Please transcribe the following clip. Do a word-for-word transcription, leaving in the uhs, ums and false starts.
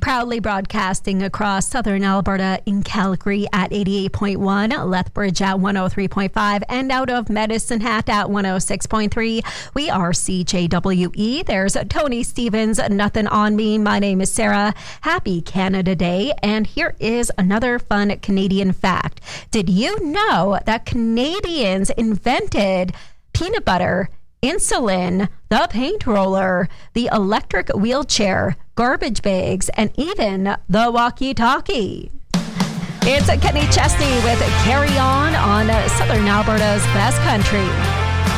Proudly broadcasting across southern Alberta in Calgary at eighty-eight point one, Lethbridge at one oh three point five, and out of Medicine Hat at one oh six point three. We are C J W E. There's Tony Stevens, nothing on me. My name is Sarah. Happy Canada Day. And here is another fun Canadian fact. Did you know that Canadians invented peanut butter, insulin, the paint roller, the electric wheelchair, garbage bags, and even the walkie-talkie? It's Kenny Chesney with Carry On on Southern Alberta's Best Country.